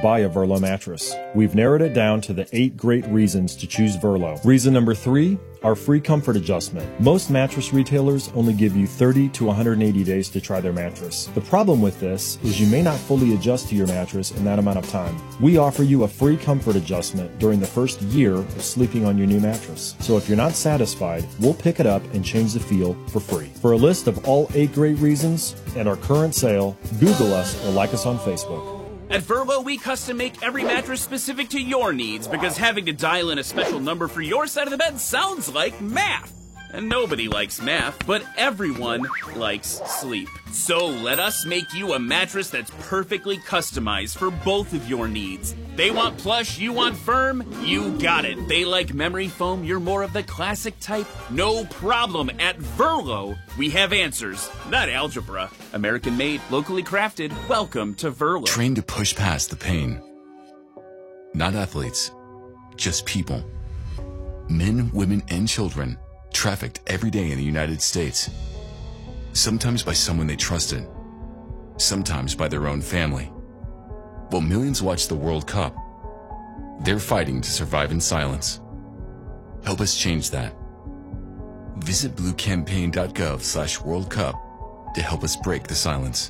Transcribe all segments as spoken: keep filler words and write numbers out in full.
buy a Verlo mattress. We've narrowed it down to the eight great reasons to choose Verlo. Reason number three, our free comfort adjustment. Most mattress retailers only give you thirty to one hundred eighty days to try their mattress. The problem with this is you may not fully adjust to your mattress in that amount of time. We offer you a free comfort adjustment during the first year of sleeping on your new mattress. So if you're not satisfied, we'll pick it up and change the feel for free. For a list of all eight great reasons and our current sale, Google us or like us on Facebook. At Verlo, we custom make every mattress specific to your needs because having to dial in a special number for your side of the bed sounds like math. And nobody likes math, but everyone likes sleep. So let us make you a mattress that's perfectly customized for both of your needs. They want plush, you want firm, you got it. They like memory foam, you're more of the classic type. No problem. At Verlo, we have answers, not algebra. American made, locally crafted. Welcome to Verlo. Trained to push past the pain. Not athletes, just people. Men, women, and children trafficked every day in the United States. Sometimes by someone they trusted, sometimes by their own family. While millions watch the World Cup, they're fighting to survive in silence. Help us change that. Visit bluecampaign.gov slash World Cup to help us break the silence.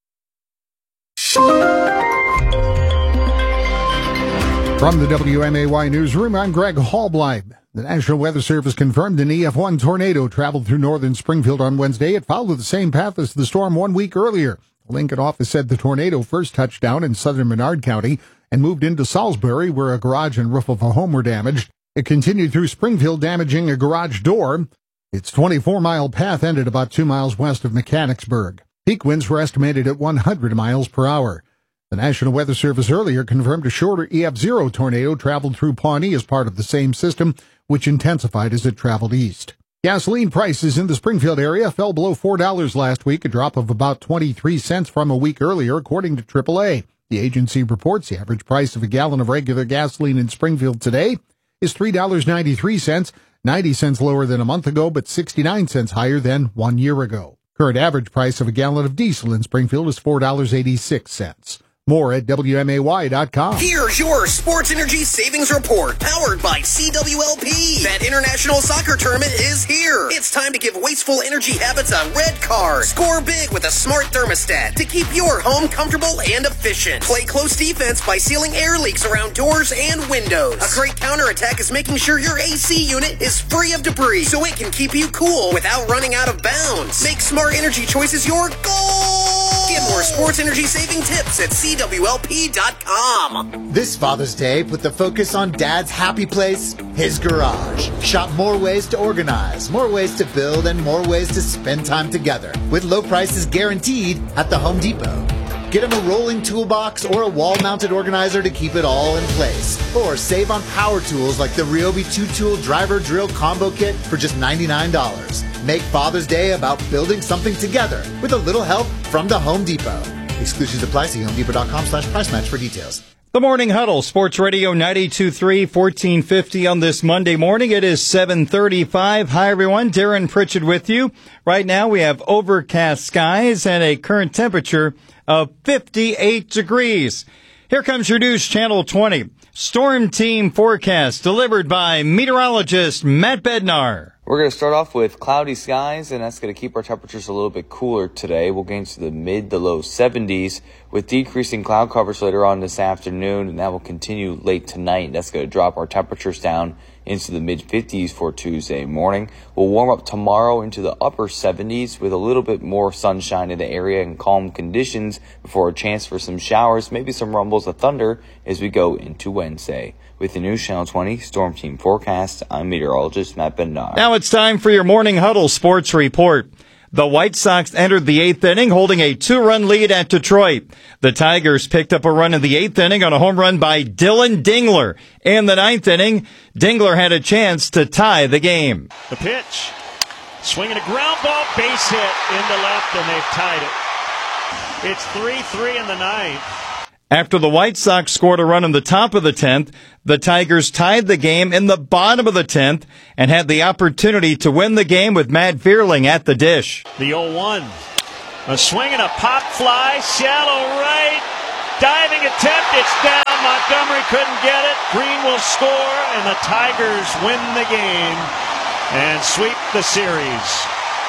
From the W M A Y Newsroom, I'm Greg Hallbleib. The National Weather Service confirmed an E F one tornado traveled through northern Springfield on Wednesday. It followed the same path as the storm one week earlier. The Lincoln office said the tornado first touched down in southern Menard County and moved into Salisbury, where a garage and roof of a home were damaged. It continued through Springfield, damaging a garage door. Its twenty-four mile path ended about two miles west of Mechanicsburg. Peak winds were estimated at one hundred miles per hour. The National Weather Service earlier confirmed a shorter E F zero tornado traveled through Pawnee as part of the same system, which intensified as it traveled east. Gasoline prices in the Springfield area fell below four dollars last week, a drop of about twenty-three cents from a week earlier, according to triple A. The agency reports the average price of a gallon of regular gasoline in Springfield today is three dollars and ninety-three cents, ninety cents lower than a month ago, but sixty-nine cents higher than one year ago. Current average price of a gallon of diesel in Springfield is four dollars and eighty-six cents. More at W M A Y dot com. Here's your Sports Energy Savings Report, powered by C W L P. That international soccer tournament is here. It's time to give wasteful energy habits a red card. Score big with a smart thermostat to keep your home comfortable and efficient. Play close defense by sealing air leaks around doors and windows. A great counterattack is making sure your A C unit is free of debris so it can keep you cool without running out of bounds. Make smart energy choices your goal. Get more sports energy saving tips at C W L P dot com. This Father's Day, put the focus on Dad's happy place, his garage. Shop more ways to organize, more ways to build, and more ways to spend time together, with low prices guaranteed at the Home Depot. Get him a rolling toolbox or a wall-mounted organizer to keep it all in place. Or save on power tools like the Ryobi two-tool driver drill combo kit for just ninety-nine dollars. Make Father's Day about building something together with a little help from the Home Depot. Exclusions apply. See home depot dot com slash price match for details. The Morning Huddle, Sports Radio ninety-two point three, fourteen fifty on this Monday morning. It is seven thirty-five. Hi, everyone. Darren Pritchett with you. Right now, we have overcast skies and a current temperature of fifty-eight degrees. Here comes your news, Channel twenty. Storm Team forecast delivered by meteorologist Matt Bednar. We're going to start off with cloudy skies, and that's going to keep our temperatures a little bit cooler today. We'll gain to the mid to low seventies with decreasing cloud coverage later on this afternoon, and that will continue late tonight. That's going to drop our temperatures down into the mid fifties for Tuesday morning. We'll warm up tomorrow into the upper seventies with a little bit more sunshine in the area and calm conditions before a chance for some showers, maybe some rumbles of thunder as we go into Wednesday. With the new Channel twenty Storm Team forecast, I'm meteorologist Matt Bednar. Now it's time for your Morning Huddle Sports Report. The White Sox entered the eighth inning holding a two-run lead at Detroit. The Tigers picked up a run in the eighth inning on a home run by Dylan Dingler. In the ninth inning, Dingler had a chance to tie the game. The pitch, swinging a ground ball, base hit into left, and they've tied it. It's three three in the ninth. After the White Sox scored a run in the top of the tenth, the Tigers tied the game in the bottom of the tenth and had the opportunity to win the game with Matt Vierling at the dish. The oh one. A swing and a pop fly, shallow right. Diving attempt, it's down. couldn't get it. Green will score, and the Tigers win the game and sweep the series.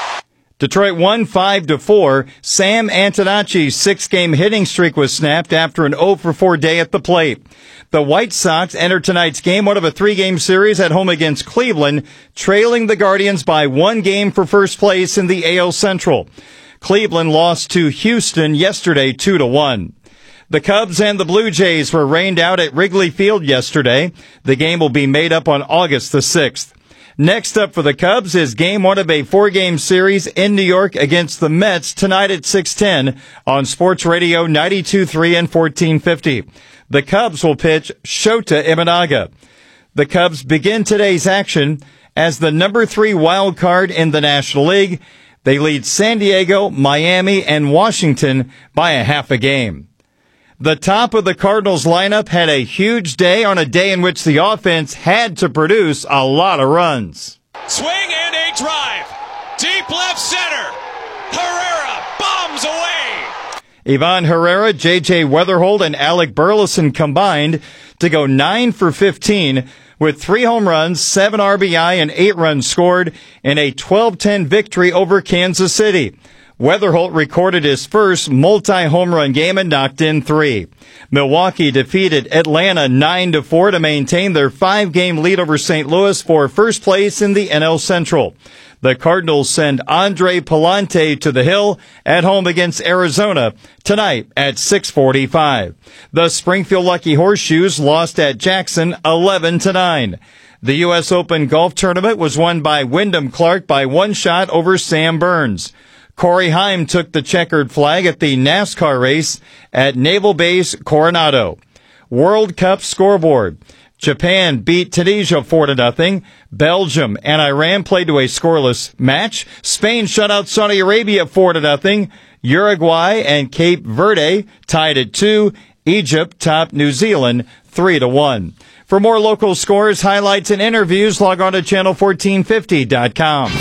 Detroit won five to four. Sam Antonacci's six-game hitting streak was snapped after an oh for four day at the plate. The White Sox enter tonight's game, one of a three-game series at home against Cleveland, trailing the Guardians by one game for first place in the A L Central. Cleveland lost to Houston yesterday two to one. The Cubs and the Blue Jays were rained out at Wrigley Field yesterday. The game will be made up on August the sixth. Next up for the Cubs is game one of a four-game series in New York against the Mets tonight at six ten on Sports Radio ninety-two point three and fourteen fifty. The Cubs will pitch Shota Imanaga. The Cubs begin today's action as the number three wild card in the National League. They lead San Diego, Miami, and Washington by a half a game. The top of the Cardinals lineup had a huge day on a day in which the offense had to produce a lot of runs. Swing and a drive. Deep left center. Herrera bombs away. Ivan Herrera, J J Weatherholt, and Alec Burleson combined to go nine for fifteen with three home runs, seven R B I, and eight runs scored in a twelve ten victory over Kansas City. Weatherholt recorded his first multi-home run game and knocked in three. Milwaukee defeated Atlanta nine to four to maintain their five-game lead over Saint Louis for first place in the N L Central. The Cardinals send Andre Pallante to the Hill at home against Arizona tonight at six forty-five. The Springfield Lucky Horseshoes lost at Jackson eleven to nine. The U S Open Golf Tournament was won by Wyndham Clark by one shot over Sam Burns. Corey Heim took the checkered flag at the NASCAR race at Naval Base Coronado. World Cup scoreboard. Japan beat Tunisia four to nothing. Belgium and Iran played to a scoreless match. Spain shut out Saudi Arabia four to nothing. Uruguay and Cape Verde tied at two. Egypt topped New Zealand three to one. For more local scores, highlights, and interviews, log on to channel fourteen fifty dot com.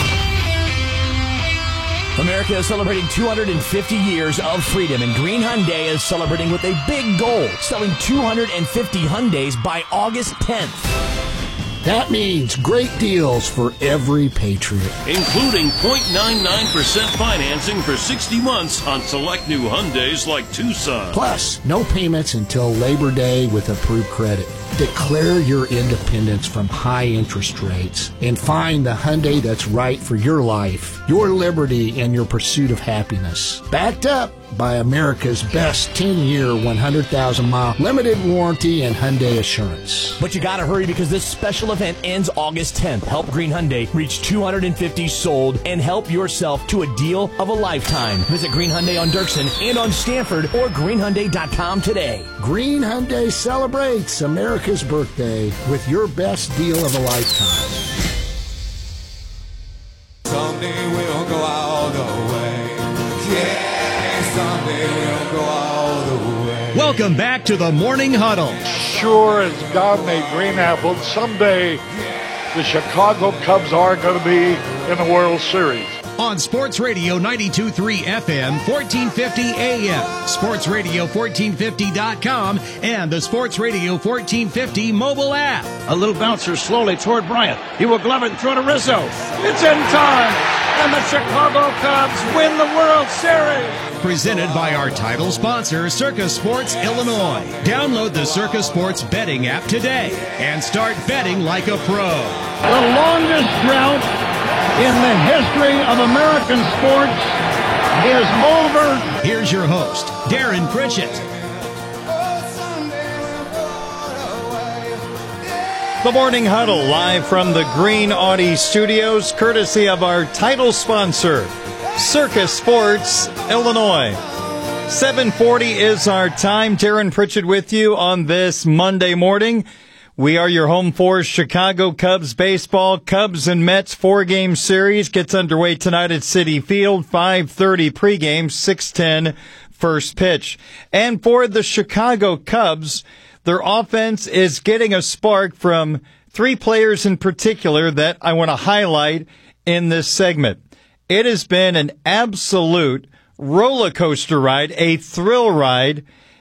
America is celebrating two hundred fifty years of freedom, and Green Hyundai is celebrating with a big goal, selling two hundred fifty Hyundais by August tenth. That means great deals for every Patriot. Including zero point nine nine percent financing for sixty months on select new Hyundais like Tucson. Plus, no payments until Labor Day with approved credit. Declare your independence from high interest rates and find the Hyundai that's right for your life, your liberty, and your pursuit of happiness. Backed up by America's best ten-year, one hundred thousand mile limited warranty and Hyundai Assurance. But you gotta hurry because this special event ends August tenth. Help Green Hyundai reach two hundred fifty sold and help yourself to a deal of a lifetime. Visit Green Hyundai on Dirksen and on Stanford or green hyundai dot com today. Green Hyundai celebrates America's birthday with your best deal of a lifetime. Someday we'll go all the way. Yeah, someday we'll go all the way. Welcome back to the Morning Huddle. Sure as God made green apples, someday the Chicago Cubs are going to be in the World Series. On Sports Radio ninety-two point three F M, fourteen fifty A M, Sports Radio fourteen fifty dot com, and the Sports Radio fourteen fifty mobile app. A little bouncer slowly toward Bryant. He will glove it and throw to Rizzo. It's in time, and the Chicago Cubs win the World Series. Presented by our title sponsor, Circus Sports Illinois. Download the Circus Sports betting app today and start betting like a pro. The longest drought in the history of American sports is over. Here's your host, Darren Pritchett. The Morning Huddle, live from the Green Audi Studios, courtesy of our title sponsor, Circus Sports Illinois. seven forty is our time. Darren Pritchett with you on this Monday morning. We are your home for Chicago Cubs baseball. Cubs and Mets four-game series gets underway tonight at Citi Field. five thirty pregame, six ten first pitch. And for the Chicago Cubs, their offense is getting a spark from three players in particular that I want to highlight in this segment. It has been an absolute roller coaster ride, a thrill ride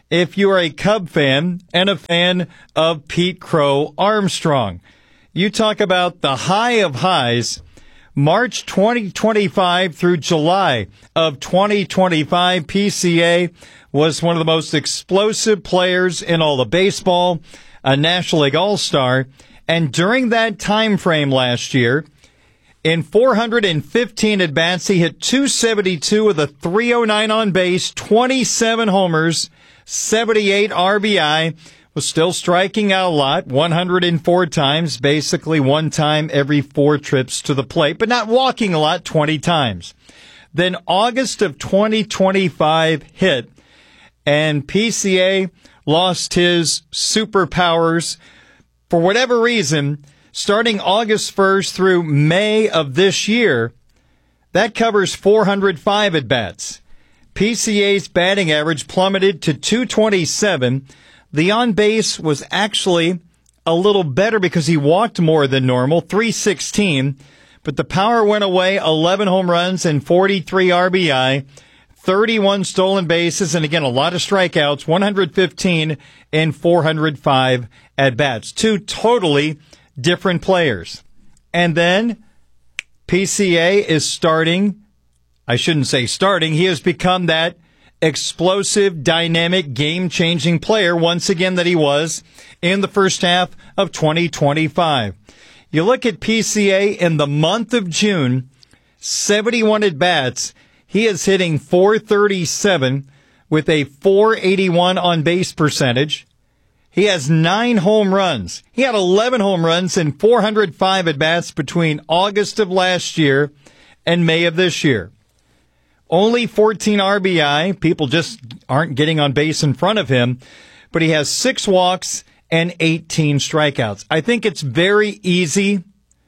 if you are a Cub fan and a fan of Pete Crow Armstrong. You talk about the high of highs. March twenty twenty-five through July of twenty twenty-five, P C A was one of the most explosive players in all of baseball, a National League All-Star. And during that time frame last year, in four hundred fifteen at-bats, he hit two seventy-two with a three oh nine on base, twenty-seven homers, seventy-eight R B I, was still striking out a lot, one hundred four times, basically one time every four trips to the plate, but not walking a lot, twenty times. Then August of twenty twenty-five hit, and P C A lost his superpowers for whatever reason. Starting August first through May of this year, that covers four hundred five at-bats. P C A's batting average plummeted to two twenty-seven. The on-base was actually a little better because he walked more than normal, three sixteen. But the power went away, eleven home runs and forty-three R B I, thirty-one stolen bases, and again, a lot of strikeouts, one hundred fifteen and four hundred five at-bats. Two totally different players. And then P C A is starting, I shouldn't say starting, he has become that explosive, dynamic, game-changing player once again that he was in the first half of twenty twenty-five. You look at P C A in the month of June, seventy-one at-bats. He is hitting four thirty-seven with a four eighty-one on-base percentage. He has nine home runs. He had eleven home runs and four hundred five at-bats between August of last year and May of this year. Only fourteen R B I. People just aren't getting on base in front of him. But he has six walks and eighteen strikeouts. I think it's very easy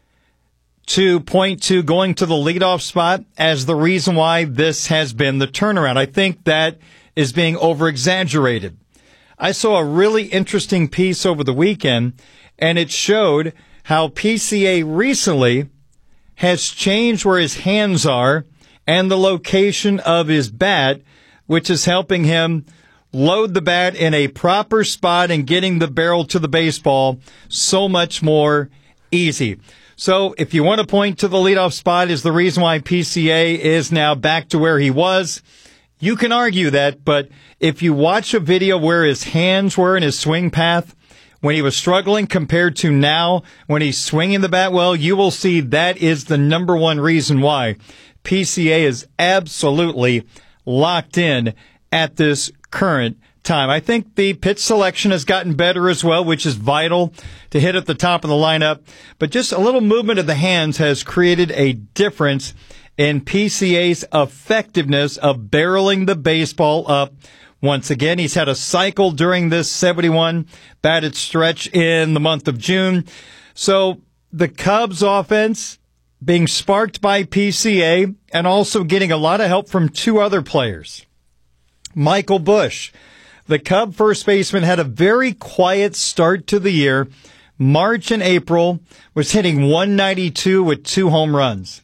to point to going to the leadoff spot as the reason why this has been the turnaround. I think that is being over-exaggerated. I saw a really interesting piece over the weekend, and it showed how P C A recently has changed where his hands are and the location of his bat, which is helping him load the bat in a proper spot and getting the barrel to the baseball so much more easy. So if you want to point to the leadoff spot as the reason why P C A is now back to where he was, you can argue that, but if you watch a video where his hands were in his swing path when he was struggling compared to now when he's swinging the bat well, you will see that is the number one reason why P C A is absolutely locked in at this current time. I think the pitch selection has gotten better as well, which is vital to hit at the top of the lineup. But just a little movement of the hands has created a difference in P C A's effectiveness of barreling the baseball up. Once again, he's had a cycle during this seventy-one batted stretch in the month of June. So the Cubs offense being sparked by P C A and also getting a lot of help from two other players. Michael Busch, the Cub first baseman, had a very quiet start to the year. March and April was hitting one ninety-two with two home runs.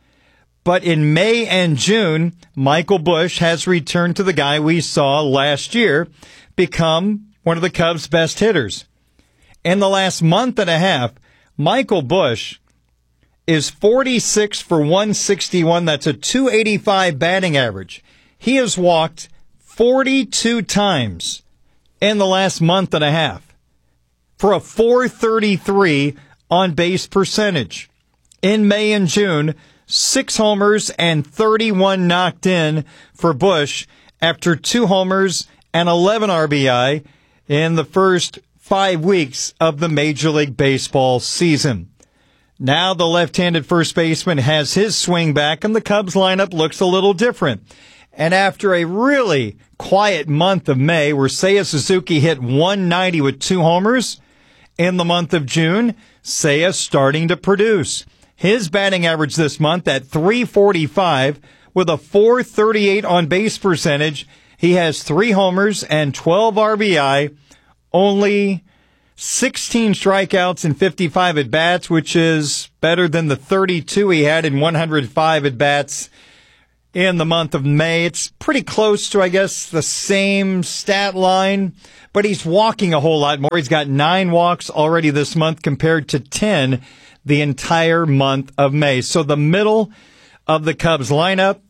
But in May and June, Michael Busch has returned to the guy we saw last year become one of the Cubs' best hitters. In the last month and a half, Michael Busch is forty-six for one sixty-one. That's a two eighty-five batting average. He has walked forty-two times in the last month and a half for a four thirty-three on-base percentage. In May and June, six homers and thirty-one knocked in for Busch after two homers and eleven R B I in the first five weeks of the Major League Baseball season. Now the left-handed first baseman has his swing back, and the Cubs lineup looks a little different. And after a really quiet month of May, where Seiya Suzuki hit one ninety with two homers, in the month of June, Seiya starting to produce. His batting average this month at three forty-five with a four thirty-eight on-base percentage. He has three homers and twelve R B I, only sixteen strikeouts and fifty-five at-bats, which is better than the thirty-two he had in one hundred five at-bats in the month of May. It's pretty close to, I guess, the same stat line, but he's walking a whole lot more. He's got nine walks already this month compared to ten the entire month of May. So the middle of the Cubs lineup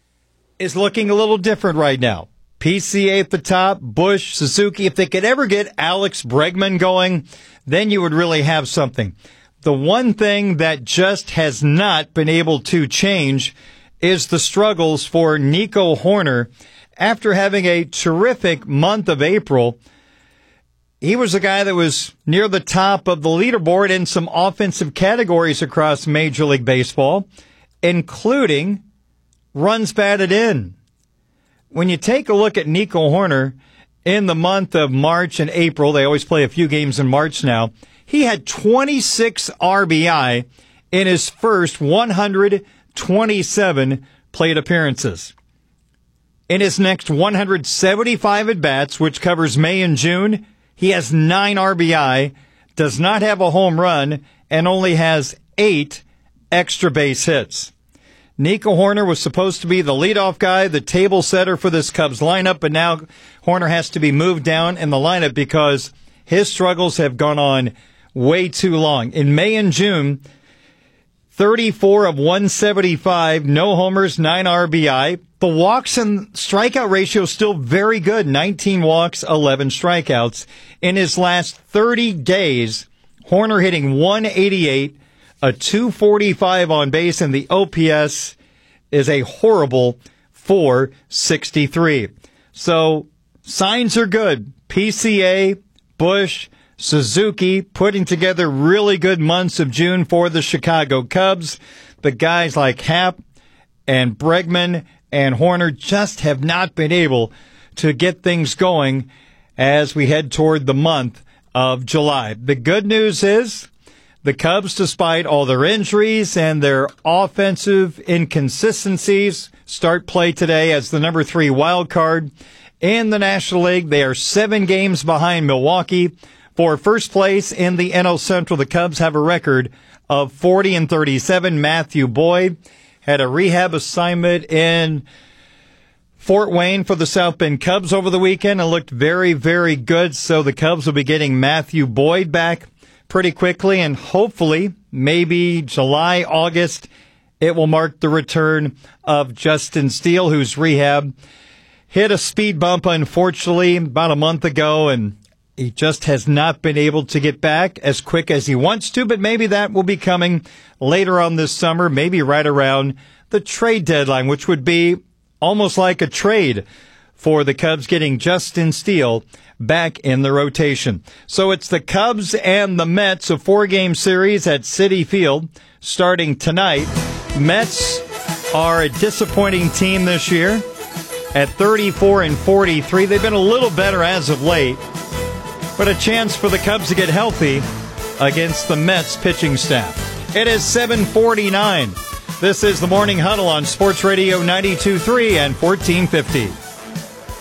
is looking a little different right now. P C A at the top, Bush, Suzuki. If they could ever get Alex Bregman going, then you would really have something. The one thing that just has not been able to change is the struggles for Nico Hoerner. After having a terrific month of April, he was a guy that was near the top of the leaderboard in some offensive categories across Major League Baseball, including runs batted in. When you take a look at Nico Hoerner in the month of March and April, they always play a few games in March now, he had twenty-six R B I in his first one hundred twenty-seven plate appearances. In his next one hundred seventy-five at-bats, which covers May and June, he has nine R B I, does not have a home run, and only has eight extra base hits. Nico Hoerner was supposed to be the leadoff guy, the table setter for this Cubs lineup, but now Hoerner has to be moved down in the lineup because his struggles have gone on way too long. In May and June, thirty-four of one seventy-five, no homers, nine R B I. The walks and strikeout ratio is still very good, nineteen walks, eleven strikeouts. In his last thirty days, Hoerner hitting one eighty-eight, a two forty-five on base, and the O P S is a horrible four sixty-three. So signs are good. P C A, Bush, Suzuki putting together really good months of June for the Chicago Cubs. But guys like Happ and Bregman and Hoerner just have not been able to get things going as we head toward the month of July. The good news is the Cubs, despite all their injuries and their offensive inconsistencies, start play today as the number three wild card in the National League. They are seven games behind Milwaukee. For first place in the N L Central, the Cubs have a record of forty and thirty-seven. Matthew Boyd had a rehab assignment in Fort Wayne for the South Bend Cubs over the weekend and looked very, very good. So the Cubs will be getting Matthew Boyd back pretty quickly, and hopefully, maybe July, August, it will mark the return of Justin Steele, whose rehab hit a speed bump, unfortunately, about a month ago, and he just has not been able to get back as quick as he wants to, but maybe that will be coming later on this summer, maybe right around the trade deadline, which would be almost like a trade for the Cubs getting Justin Steele back in the rotation. So it's the Cubs and the Mets, a four-game series at Citi Field starting tonight. Mets are a disappointing team this year at thirty-four and forty-three. They've been a little better as of late, but a chance for the Cubs to get healthy against the Mets pitching staff. It is seven forty-nine. This is the Morning Huddle on Sports Radio ninety-two point three and fourteen fifty.